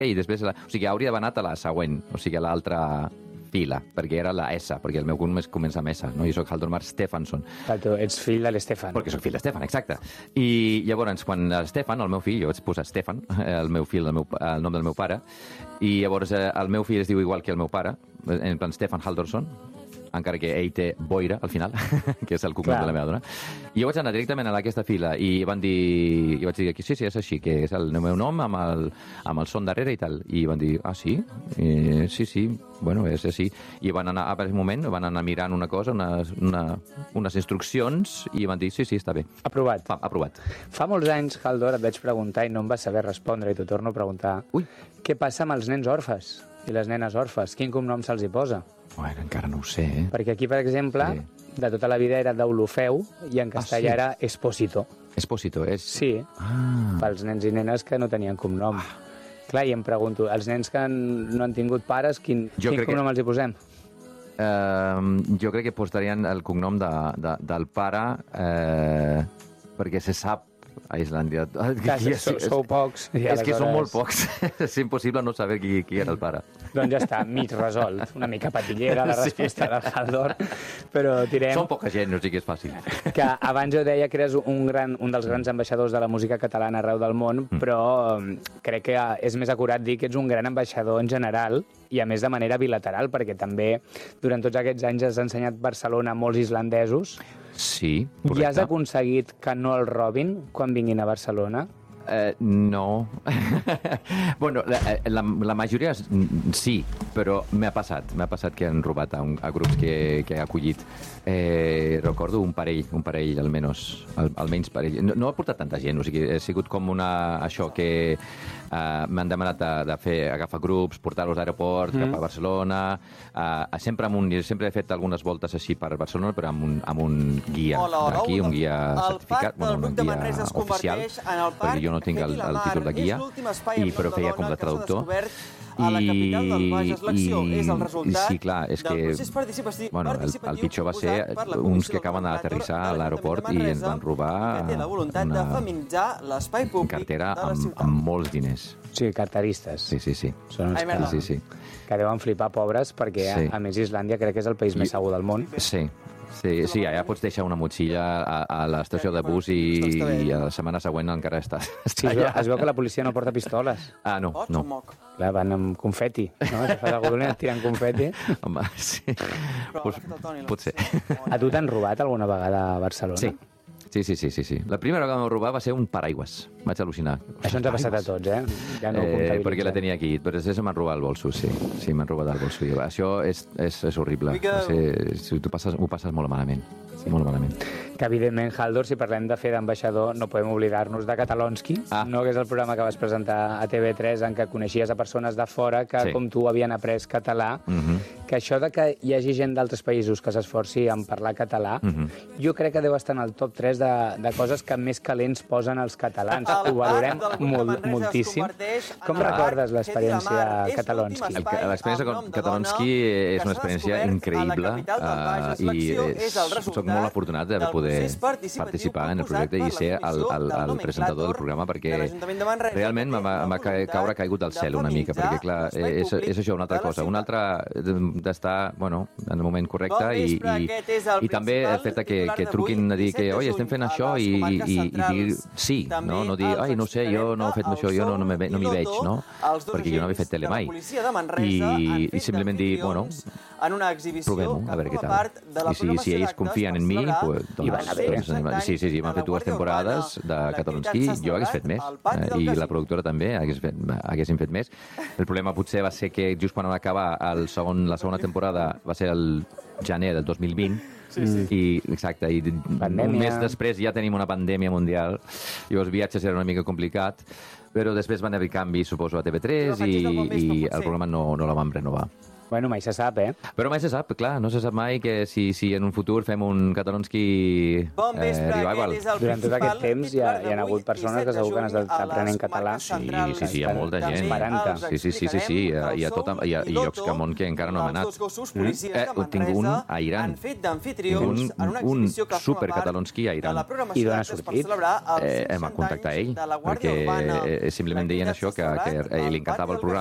i després... O sigui, hauria d'haver anat a la següent, o sigui, a l'altra fila, perquè era la S, perquè el meu cognom comença amb S, no? Jo soc Haldormar Stefansson. Tu ets fill de l'Estefan. Perquè soc fill d'Estefan, exacte. I llavors, quan Stefan, el meu fill, jo vaig posar Stefan, el meu fill, el nom del meu pare, i llavors el meu fill es diu igual que el meu pare, en plan Stefan Haldorsson, encara que ell té Boira al final, que és el cognom de la meva dona. I jo vaig anar directament a aquesta fila i van dir, jo vaig dir que sí, és així, que és el meu nom amb el son darrere i tal. I van dir, sí? Sí, bueno, és així. I van anar, a un moment, van anar mirant una cosa, unes instruccions, i van dir, sí, està bé. Aprovat. Aprovat. Fa molts anys, Haldor, et vaig preguntar i no em vas saber respondre, i t'ho torno a preguntar. Què passa amb els nens orfes i les nenes orfes? Quin cognom se'ls hi posa? Bueno, encara no ho sé, Perquè aquí, per exemple, de tota la vida era d'Olofeu i en castellà era Espósito. Espósito, és... Sí, pels nens i nenes que no tenien cognom. Clar, i em pregunto, els nens que no han tingut pares, quin cognom els hi posem? Jo crec que posarien el cognom del pare perquè se sap a Islàndia. Sou pocs. És que són molt pocs. És impossible no saber qui era el pare. Doncs ja està, mig resolt. Una mica patillera la resposta del Haldor, però tirem... Són poca gent, no sé que és fàcil. Que abans jo deia que eres un dels grans ambaixadors de la música catalana arreu del món, però crec que és més acurat dir que ets un gran ambaixador en general i a més de manera bilateral, perquè també durant tots aquests anys has ensenyat Barcelona a molts islandesos. Sí, correcte. I has aconseguit que no el robin quan vinguin a Barcelona? No. Bueno, la majoria sí, però m'ha passat que han robat a grups que he acollit. Recordo un parell almenys parell. No ha portat tanta gent, o sigui, ha sigut com això que m'han demanat agafar grups, portar-los a l'aeroport cap a Barcelona, sempre he fet algunes voltes així per Barcelona, però amb un guia d'aquí, un guia certificat, un guia oficial, perquè jo no tinc el títol de guia, però feia com de traductor. Sí, clar, és que el pitjor va ser uns que acaben d'aterrissar a l'aeroport i ens van robar una cartera amb molts diners. Sí, carteristes. Sí. Són els que deuen flipar, pobres, perquè a més Islàndia crec que és el país més segur del món. Sí, allà pots deixar una motxilla a l'estació de bus i a la setmana següent encara està allà. Es veu que la policia no porta pistoles. No. Clar, van amb confeti, no? Si fas alguna cosa, et tiren confeti. Home, sí. Potser. A tu t'han robat alguna vegada a Barcelona? Sí. La primera vegada que m'ho robar va ser un paraigües. Vaig al·lucinar. Això ens ha passat a tots, Ja no ho comptabilitzem. Perquè la tenia aquí, però després m'han robat el bolso, sí. Sí, m'han robat el bolso. Això és horrible. Tu ho passes molt malament. Molt malament. Que, evidentment, Haldor, si parlem de fer d'ambaixador, no podem oblidar-nos de Catalonski, no? Que és el programa que vas presentar a TV3 en què coneixies a persones de fora que, com tu, havien après català. Que això de que hi hagi gent d'altres països que s'esforci en parlar català, jo crec que deu estar en el top 3 de coses que més calents posen els catalans. Ho valorem moltíssim. Com recordes l'experiència Catalonski? L'experiència Catalonski és una experiència increïble i soc molt afortunat de poder participar en el projecte i ser el presentador del programa, perquè realment m'ha caigut del cel una mica, perquè clar, és això, una altra cosa, una altra d'estar, bueno, en el moment correcte i també el fet que truquin a dir que, oi, estem fent això i dir sí, no dir, ai, no sé, jo no he fet això, jo no m'hi veig, no? Perquè jo no havia fet tele mai. I simplement dir, bueno, provem-ho, a veure què tal. I si ells confien en mi, doncs sí, m'han fet 2 temporades de Catalonski, jo hagués fet més, i la productora també haguéssim fet més. El problema potser va ser que just quan va acabar la segona temporada va ser el gener del 2020, exacte, i un mes després ja tenim una pandèmia mundial, llavors viatges era una mica complicat, però després van haver canvis, suposo, a TV3 i el programa no la vam renovar. Bueno, mai se sap, Però mai se sap, clar, no se sap mai que si en un futur fem un Katalonski revival. Durant tot aquest temps hi ha hagut persones que segur que han estat aprenent català. Sí, hi ha molta gent. Sí, hi ha llocs que món que encara no hem anat. Tinc un a Iran. Un superkatalonski a Iran. I d'on ha sortit? Em va contactar ell, perquè simplement deien això, que li encantava el programa,